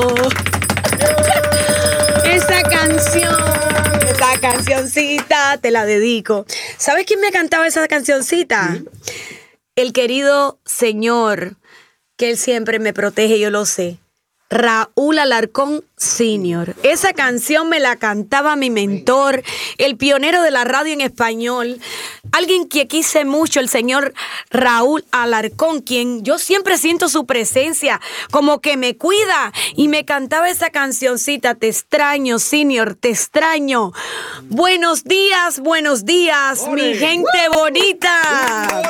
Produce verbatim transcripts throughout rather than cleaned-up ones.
Esa canción, esa cancioncita te la dedico. ¿Sabes quién me cantaba esa cancioncita? ¿Mm? El querido señor, que él siempre me protege, yo lo sé. Raúl Alarcón Senior. Esa canción me la cantaba mi mentor, el pionero de la radio en español, alguien que quise mucho, el señor Raúl Alarcón, quien yo siempre siento su presencia, como que me cuida, y me cantaba esa cancioncita, te extraño, Senior, te extraño. Buenos días, buenos días, ¡Ole! Mi gente bonita.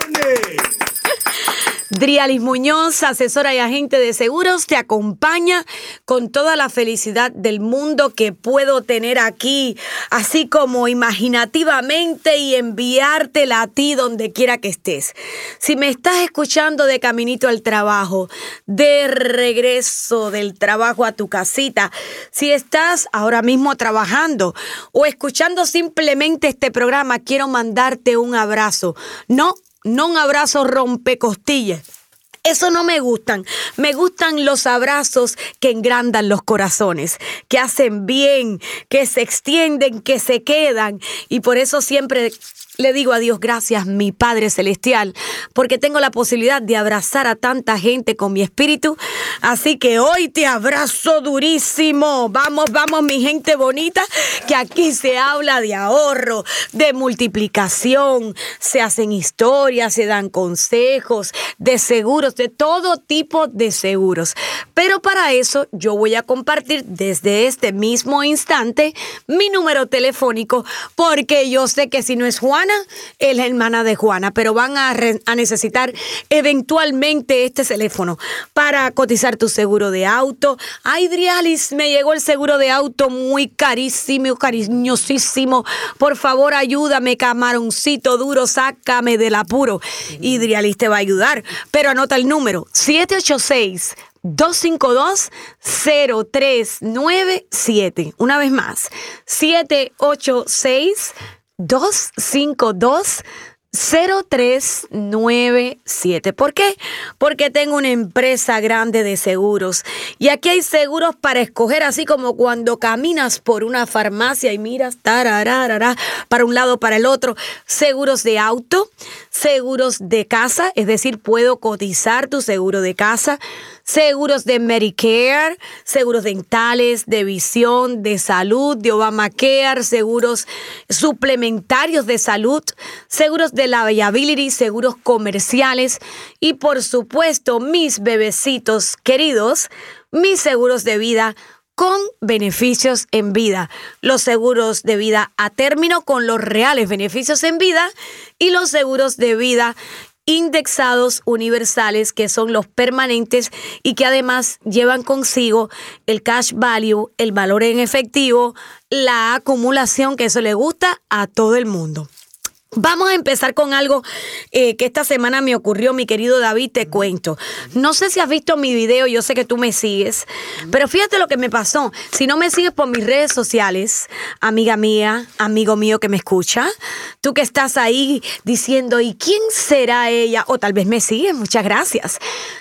Drialis Muñoz, asesora y agente de seguros, te acompaña con toda la felicidad del mundo que puedo tener aquí, así como imaginativamente, y enviártela a ti donde quiera que estés. Si me estás escuchando de caminito al trabajo, de regreso del trabajo a tu casita, si estás ahora mismo trabajando o escuchando simplemente este programa, quiero mandarte un abrazo. No No un abrazo rompecostillas. Eso no me gustan. Me gustan los abrazos que engrandan los corazones, que hacen bien, que se extienden, que se quedan. Y por eso siempre le digo a Dios, gracias, mi Padre Celestial, porque tengo la posibilidad de abrazar a tanta gente con mi espíritu. Así que hoy te abrazo durísimo. Vamos, vamos, mi gente bonita, que aquí se habla de ahorro, de multiplicación, se hacen historias, se dan consejos, de seguros, de todo tipo de seguros. Pero para eso yo voy a compartir desde este mismo instante mi número telefónico, porque yo sé que si no es Juana, es la hermana de Juana, pero van a, re- a necesitar eventualmente este teléfono para cotizar tu seguro de auto. Ay, Drialis, me llegó el seguro de auto muy carísimo, cariñosísimo. Por favor, ayúdame, camaroncito duro, sácame del apuro. Y Drialis te va a ayudar, pero anota el número siete ocho seis, dos cinco dos, cero tres nueve siete. Una vez más, siete ocho seis, dos cinco dos, cero tres nueve siete. ¿Por qué? Porque tengo una empresa grande de seguros. Y aquí hay seguros para escoger, así como cuando caminas por una farmacia y miras tarararara, para un lado, para el otro. Seguros de auto, seguros de casa, es decir, puedo cotizar tu seguro de casa. Seguros de Medicare, seguros dentales, de visión, de salud, de Obamacare, seguros suplementarios de salud, seguros de liability, seguros comerciales y, por supuesto, mis bebecitos queridos, mis seguros de vida con beneficios en vida. Los seguros de vida a término con los reales beneficios en vida y los seguros de vida indexados universales, que son los permanentes y que además llevan consigo el cash value, el valor en efectivo, la acumulación, que eso le gusta a todo el mundo. Vamos a empezar con algo eh, que esta semana me ocurrió, mi querido David, te cuento. No sé si has visto mi video, yo sé que tú me sigues, pero fíjate lo que me pasó. Si no me sigues por mis redes sociales, amiga mía, amigo mío que me escucha, tú que estás ahí diciendo, ¿y quién será ella? O tal vez me sigues, muchas gracias.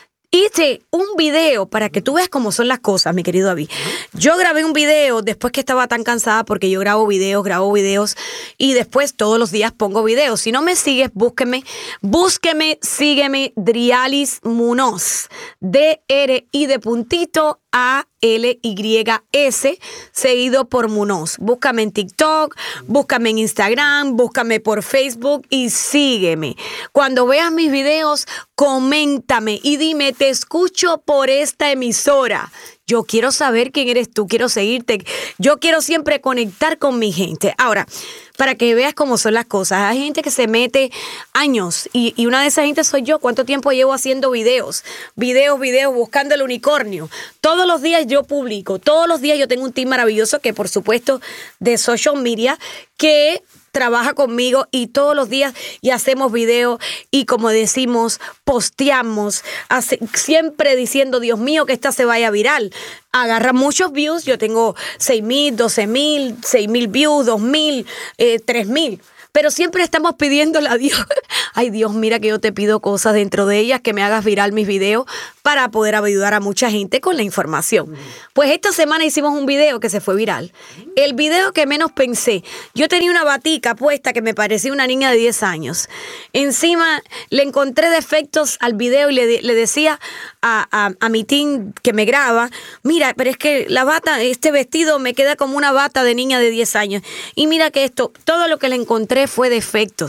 Hice un video para que tú veas cómo son las cosas, mi querido David. Yo grabé un video después que estaba tan cansada, porque yo grabo videos, grabo videos y después todos los días pongo videos. Si no me sigues, búsqueme, búsqueme, sígueme, Drialis Muñoz, D R I de puntito A L Y S, seguido por Muñoz. Búscame en TikTok, búscame en Instagram, búscame por Facebook y sígueme. Cuando veas mis videos, coméntame y dime, te escucho por esta emisora. Yo quiero saber quién eres tú, quiero seguirte. Yo quiero siempre conectar con mi gente. Ahora, para que veas cómo son las cosas, hay gente que se mete años y, y una de esas gente soy yo. ¿Cuánto tiempo llevo haciendo videos? Videos, videos, buscando el unicornio. Todos los días yo publico, todos los días yo tengo un team maravilloso que, por supuesto, de social media, que trabaja conmigo y todos los días y hacemos videos y, como decimos, posteamos, hace, siempre diciendo, Dios mío, que esta se vaya viral. Agarra muchos views, yo tengo seis mil, doce mil, seis mil views, dos mil, eh, tres mil. pero siempre estamos pidiéndole a Dios, ay Dios, mira que yo te pido cosas dentro de ellas, que me hagas viral mis videos para poder ayudar a mucha gente con la información. Pues esta semana hicimos un video que se fue viral. El video que menos pensé, yo tenía una batica puesta que me parecía una niña de diez años. Encima le encontré defectos al video y le, le decía a, a, a mi team que me graba, mira, pero es que la bata, este vestido me queda como una bata de niña de diez años. Y mira que esto, todo lo que le encontré fue defectos.